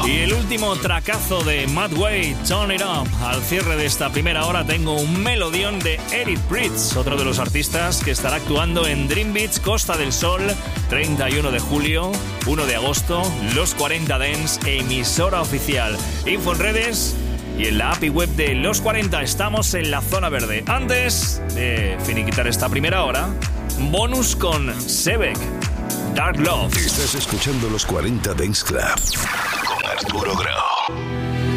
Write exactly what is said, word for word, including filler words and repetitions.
Y el último tracazo de Matt Way, Turn It Up. Al cierre de esta primera hora tengo un melodión de Eric Prydz, otro de los artistas que estará actuando en Dream Beach, Costa del Sol, treinta y uno de julio, uno de agosto, Los cuarenta Dance, emisora oficial. Info en redes y en la A P I web de Los cuarenta. Estamos en la zona verde. Antes de finiquitar esta primera hora, bonus con Sebek, Dark Love. Estás escuchando Los cuarenta Dance Club con Arturo Grau.